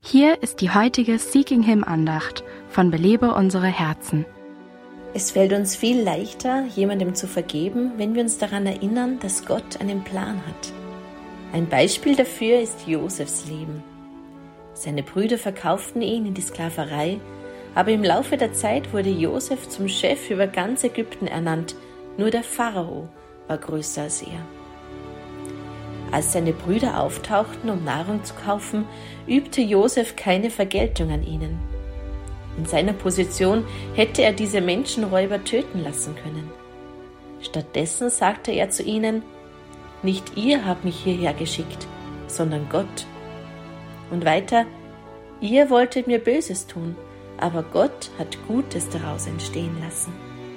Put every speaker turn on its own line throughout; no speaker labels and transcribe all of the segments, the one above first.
Hier ist die heutige Seeking Him Andacht von Belebe unsere Herzen.
Es fällt uns viel leichter, jemandem zu vergeben, wenn wir uns daran erinnern, dass Gott einen Plan hat. Ein Beispiel dafür ist Josefs Leben. Seine Brüder verkauften ihn in die Sklaverei, aber im Laufe der Zeit wurde Josef zum Chef über ganz Ägypten ernannt. Nur der Pharao war größer als er. Als seine Brüder auftauchten, um Nahrung zu kaufen, übte Josef keine Vergeltung an ihnen. In seiner Position hätte er diese Menschenräuber töten lassen können. Stattdessen sagte er zu ihnen: Nicht ihr habt mich hierher geschickt, sondern Gott. Und weiter: Ihr wolltet mir Böses tun, aber Gott hat Gutes daraus entstehen lassen.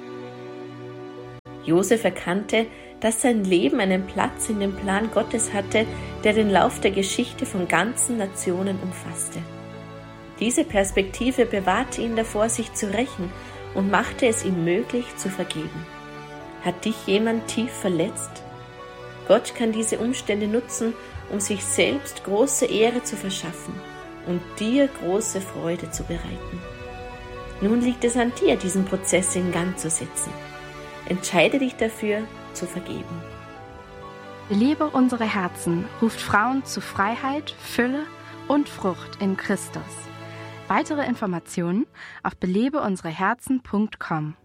Josef erkannte, dass sein Leben einen Platz in dem Plan Gottes hatte, der den Lauf der Geschichte von ganzen Nationen umfasste. Diese Perspektive bewahrte ihn davor, sich zu rächen und machte es ihm möglich, zu vergeben. Hat dich jemand tief verletzt? Gott kann diese Umstände nutzen, um sich selbst große Ehre zu verschaffen und dir große Freude zu bereiten. Nun liegt es an dir, diesen Prozess in Gang zu setzen. Entscheide dich dafür, zu vergeben.
Belebe unsere Herzen ruft Frauen zu Freiheit, Fülle und Frucht in Christus. Weitere Informationen auf belebeunsereherzen.com.